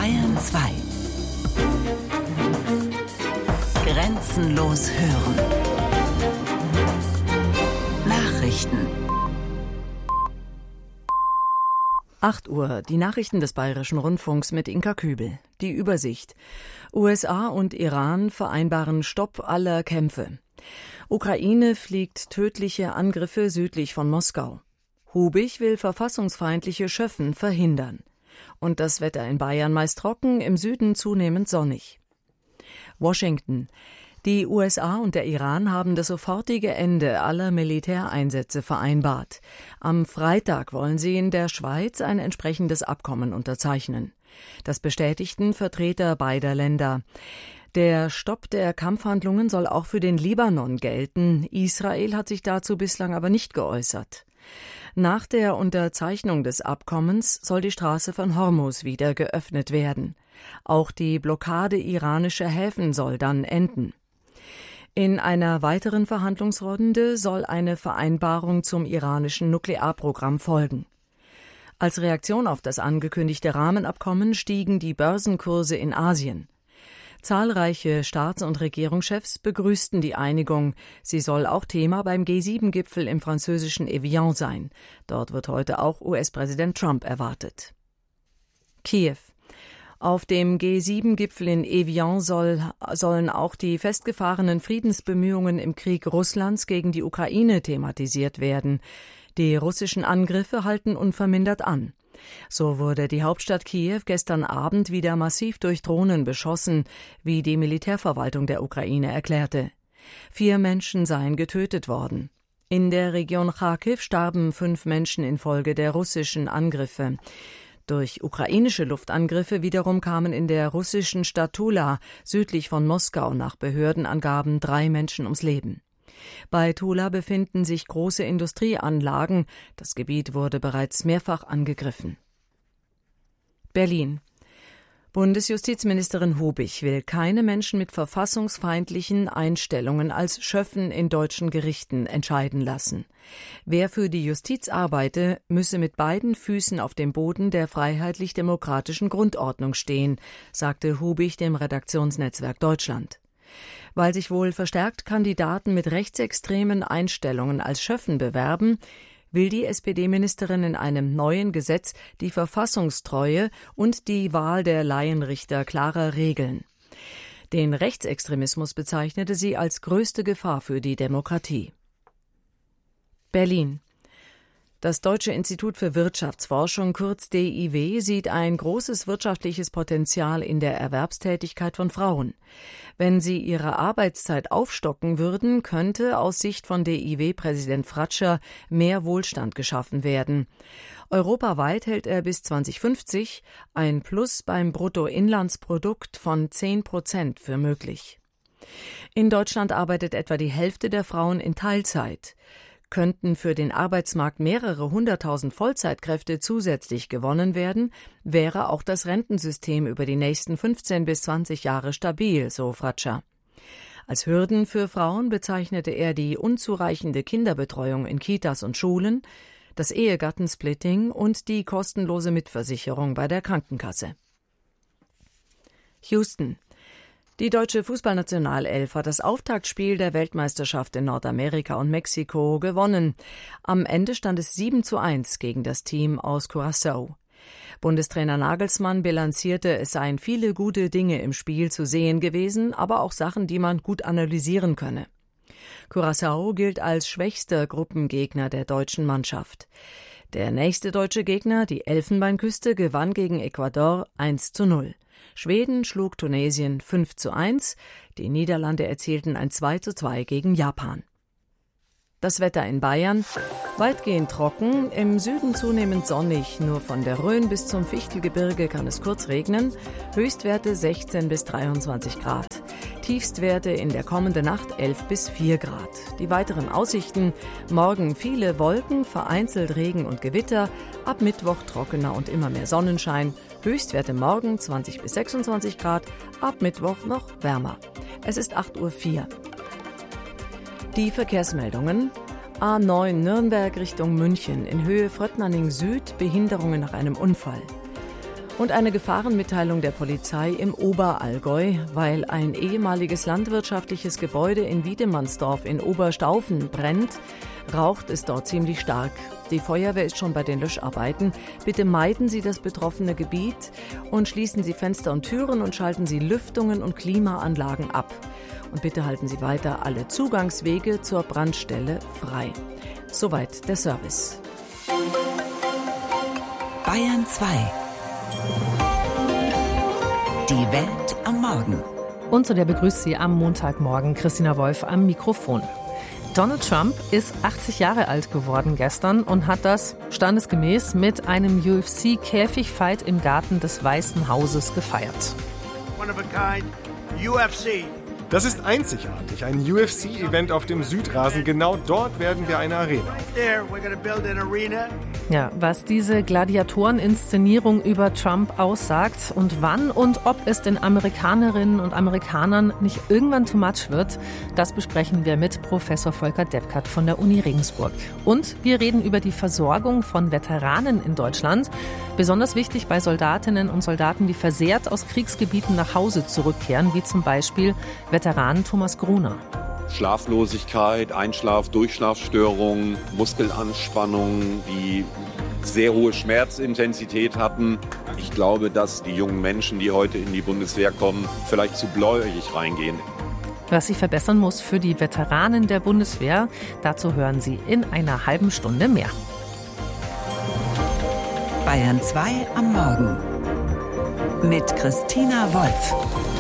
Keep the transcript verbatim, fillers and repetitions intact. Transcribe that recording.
Bayern zwei. Grenzenlos hören. Nachrichten. acht Uhr, die Nachrichten des Bayerischen Rundfunks mit Inka Kübel. Die Übersicht. U S A und Iran vereinbaren Stopp aller Kämpfe. Ukraine fliegt tödliche Angriffe südlich von Moskau. Hubig will verfassungsfeindliche Schöffen verhindern. Und das Wetter in Bayern meist trocken, im Süden zunehmend sonnig. Washington. Die U S A und der Iran haben das sofortige Ende aller Militäreinsätze vereinbart. Am Freitag wollen sie in der Schweiz ein entsprechendes Abkommen unterzeichnen. Das bestätigten Vertreter beider Länder. Der Stopp der Kampfhandlungen soll auch für den Libanon gelten. Israel hat sich dazu bislang aber nicht geäußert. Nach der Unterzeichnung des Abkommens soll die Straße von Hormuz wieder geöffnet werden. Auch die Blockade iranischer Häfen soll dann enden. In einer weiteren Verhandlungsrunde soll eine Vereinbarung zum iranischen Nuklearprogramm folgen. Als Reaktion auf das angekündigte Rahmenabkommen stiegen die Börsenkurse in Asien. Zahlreiche Staats- und Regierungschefs begrüßten die Einigung. Sie soll auch Thema beim G sieben Gipfel im französischen Evian sein. Dort wird heute auch U S-Präsident Trump erwartet. Kiew. Auf dem G sieben Gipfel in Evian soll, sollen auch die festgefahrenen Friedensbemühungen im Krieg Russlands gegen die Ukraine thematisiert werden. Die russischen Angriffe halten unvermindert an. So wurde die Hauptstadt Kiew gestern Abend wieder massiv durch Drohnen beschossen, wie die Militärverwaltung der Ukraine erklärte. Vier Menschen seien getötet worden. In der Region Charkiw starben fünf Menschen infolge der russischen Angriffe. Durch ukrainische Luftangriffe wiederum kamen in der russischen Stadt Tula südlich von Moskau nach Behördenangaben drei Menschen ums Leben. Bei Tula befinden sich große Industrieanlagen. Das Gebiet wurde bereits mehrfach angegriffen. Berlin. Bundesjustizministerin Hubig will keine Menschen mit verfassungsfeindlichen Einstellungen als Schöffen in deutschen Gerichten entscheiden lassen. Wer für die Justiz arbeite, müsse mit beiden Füßen auf dem Boden der freiheitlich-demokratischen Grundordnung stehen, sagte Hubig dem Redaktionsnetzwerk Deutschland. Weil sich wohl verstärkt Kandidaten mit rechtsextremen Einstellungen als Schöffen bewerben, will die S P D-Ministerin in einem neuen Gesetz die Verfassungstreue und die Wahl der Laienrichter klarer regeln. Den Rechtsextremismus bezeichnete sie als größte Gefahr für die Demokratie. Berlin. Das Deutsche Institut für Wirtschaftsforschung, kurz D I W, sieht ein großes wirtschaftliches Potenzial in der Erwerbstätigkeit von Frauen. Wenn sie ihre Arbeitszeit aufstocken würden, könnte aus Sicht von D I W-Präsident Fratscher mehr Wohlstand geschaffen werden. Europaweit hält er bis zweitausendfünfzig ein Plus beim Bruttoinlandsprodukt von zehn Prozent für möglich. In Deutschland arbeitet etwa die Hälfte der Frauen in Teilzeit. Könnten für den Arbeitsmarkt mehrere hunderttausend Vollzeitkräfte zusätzlich gewonnen werden, wäre auch das Rentensystem über die nächsten fünfzehn bis zwanzig Jahre stabil, so Fratscher. Als Hürden für Frauen bezeichnete er die unzureichende Kinderbetreuung in Kitas und Schulen, das Ehegattensplitting und die kostenlose Mitversicherung bei der Krankenkasse. Houston. Die deutsche Fußballnationalelf hat das Auftaktspiel der Weltmeisterschaft in Nordamerika und Mexiko gewonnen. Am Ende stand es sieben zu eins gegen das Team aus Curaçao. Bundestrainer Nagelsmann bilanzierte, es seien viele gute Dinge im Spiel zu sehen gewesen, aber auch Sachen, die man gut analysieren könne. Curaçao gilt als schwächster Gruppengegner der deutschen Mannschaft. Der nächste deutsche Gegner, die Elfenbeinküste, gewann gegen Ecuador eins zu null. Schweden schlug Tunesien fünf zu eins, die Niederlande erzielten ein zwei zu zwei gegen Japan. Das Wetter in Bayern: weitgehend trocken, im Süden zunehmend sonnig, nur von der Rhön bis zum Fichtelgebirge kann es kurz regnen, Höchstwerte sechzehn bis dreiundzwanzig Grad. Tiefstwerte in der kommenden Nacht elf bis vier Grad. Die weiteren Aussichten: morgen viele Wolken, vereinzelt Regen und Gewitter, ab Mittwoch trockener und immer mehr Sonnenschein, Höchstwerte morgen zwanzig bis sechsundzwanzig Grad, ab Mittwoch noch wärmer. Es ist acht Uhr vier. Die Verkehrsmeldungen: A neun Nürnberg Richtung München, in Höhe Fröttnaning Süd, Behinderungen nach einem Unfall. Und eine Gefahrenmitteilung der Polizei im Oberallgäu, weil ein ehemaliges landwirtschaftliches Gebäude in Wiedemannsdorf in Oberstaufen brennt, raucht es dort ziemlich stark. Die Feuerwehr ist schon bei den Löscharbeiten. Bitte meiden Sie das betroffene Gebiet und schließen Sie Fenster und Türen und schalten Sie Lüftungen und Klimaanlagen ab. Und bitte halten Sie weiter alle Zugangswege zur Brandstelle frei. Soweit der Service. Bayern zwei. Die Welt am Morgen. Und zu der begrüßt Sie am Montagmorgen Christina Wolf am Mikrofon. Donald Trump ist achtzig Jahre alt geworden gestern und hat das standesgemäß mit einem U F C-Käfigfight im Garten des Weißen Hauses gefeiert. One of a kind, U F C. Das ist einzigartig, ein U F C-Event auf dem Südrasen. Genau dort werden wir eine Arena. Ja, was diese Gladiatoren-Inszenierung über Trump aussagt und wann und ob es den Amerikanerinnen und Amerikanern nicht irgendwann too much wird, das besprechen wir mit Professor Volker Deppkert von der Uni Regensburg. Und wir reden über die Versorgung von Veteranen in Deutschland. Besonders wichtig bei Soldatinnen und Soldaten, die versehrt aus Kriegsgebieten nach Hause zurückkehren, wie zum Beispiel Veteran Thomas Gruner. Schlaflosigkeit, Einschlaf-, Durchschlafstörungen, Muskelanspannungen, die sehr hohe Schmerzintensität hatten. Ich glaube, dass die jungen Menschen, die heute in die Bundeswehr kommen, vielleicht zu blauäugig reingehen. Was sich verbessern muss für die Veteranen der Bundeswehr, dazu hören Sie in einer halben Stunde mehr. Bayern zwei am Morgen mit Christina Wolf.